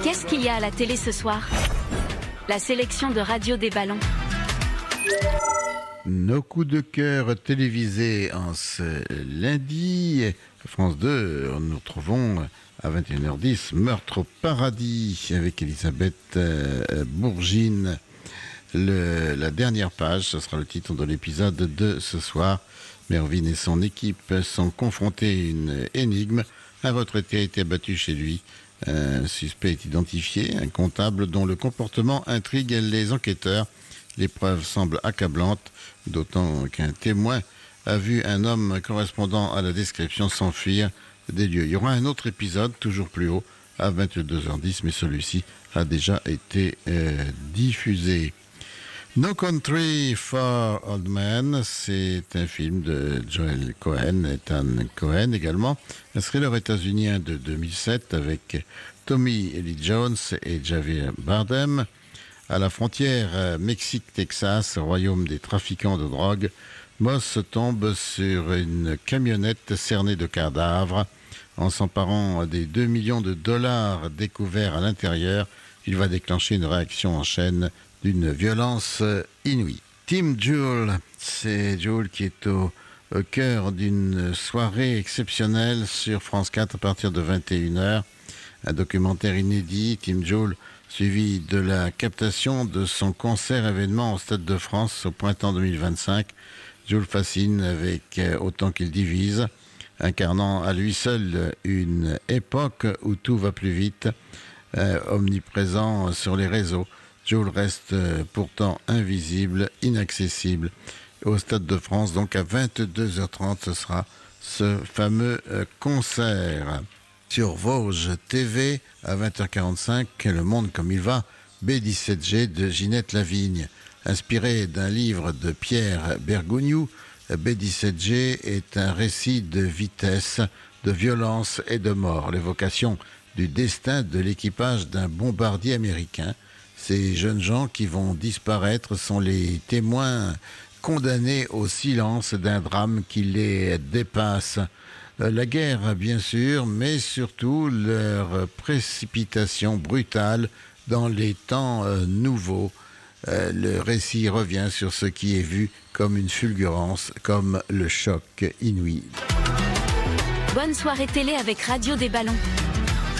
Qu'est-ce qu'il y a à la télé ce soir? La sélection de Radio des Ballons. Nos coups de cœur télévisés en ce lundi. France 2, nous retrouvons à 21h10 Meurtre au paradis avec Elisabeth Bourgine. La dernière page, ce sera le titre de l'épisode de ce soir. Mervyn et son équipe sont confrontés à une énigme. Un retraité a été abattu chez lui. Un suspect est identifié, un comptable dont le comportement intrigue les enquêteurs. L'épreuve semble accablante, d'autant qu'un témoin a vu un homme correspondant à la description s'enfuir des lieux. Il y aura un autre épisode, toujours plus haut, à 22h10, mais celui-ci a déjà été diffusé. No Country for Old Men, c'est un film de Joel Cohen, Ethan Cohen également. Un thriller états-unien de 2007 avec Tommy Lee Jones et Javier Bardem. À la frontière Mexique-Texas, royaume des trafiquants de drogue, Moss tombe sur une camionnette cernée de cadavres. En s'emparant des 2 millions de dollars découverts à l'intérieur, il va déclencher une réaction en chaîne d'une violence inouïe. Tim Joule, c'est Joule qui est au cœur d'une soirée exceptionnelle sur France 4 à partir de 21h. Un documentaire inédit, Tim Joule, suivi de la captation de son concert-événement au Stade de France au printemps 2025. Joule fascine avec autant qu'il divise, incarnant à lui seul une époque où tout va plus vite, omniprésent sur les réseaux. Joule reste pourtant invisible, inaccessible. Au Stade de France, donc à 22h30, ce sera ce fameux concert. Sur Vosges TV, à 20h45, Le Monde comme il va, B17G de Ginette Lavigne. Inspiré d'un livre de Pierre Bergogneau, B17G est un récit de vitesse, de violence et de mort. L'évocation du destin de l'équipage d'un bombardier américain. Ces jeunes gens qui vont disparaître sont les témoins condamnés au silence d'un drame qui les dépasse. La guerre, bien sûr, mais surtout leur précipitation brutale dans les temps nouveaux. Le récit revient sur ce qui est vu comme une fulgurance, comme le choc inouï. Bonne soirée télé avec Radio des Ballons.